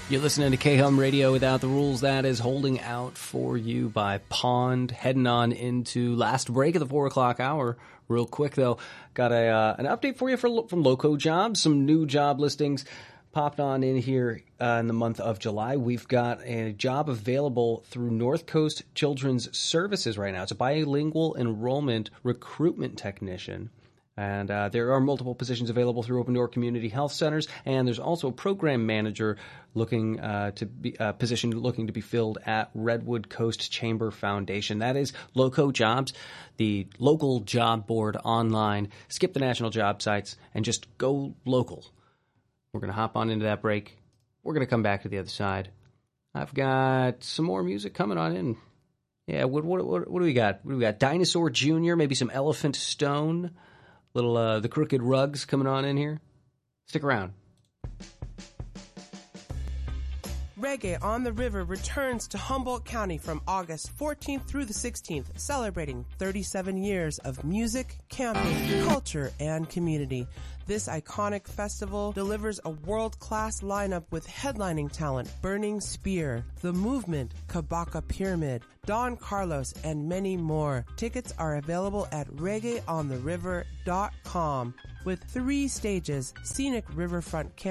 You're listening to K-Hum Radio Without the Rules. That is Holding Out for You by Pond. Heading on into last break of the 4 o'clock hour. Real quick, though, got an update for you from Loco Jobs. Some new job listings popped on in here in the month of July. We've got a job available through North Coast Children's Services right now. It's a bilingual enrollment recruitment technician. And there are multiple positions available through Open Door Community Health Centers, and there's also a program manager looking to be position looking to be filled at Redwood Coast Chamber Foundation. That is Loco Jobs, the local job board online. Skip the national job sites and just go local. We're going to hop on into that break. We're going to come back to the other side. I've got some more music coming on in. Yeah, what do we got? What do we got? Dinosaur Jr., maybe some Elephant Stone. Little The Crooked Rugs coming on in here. Stick around. Reggae on the River returns to Humboldt County from August 14th through the 16th, celebrating 37 years of music, camping, culture, and community. This iconic festival delivers a world-class lineup with headlining talent Burning Spear, The Movement, Kabaka Pyramid, Don Carlos, and many more. Tickets are available at reggaeontheriver.com with 3 stages: scenic riverfront camping,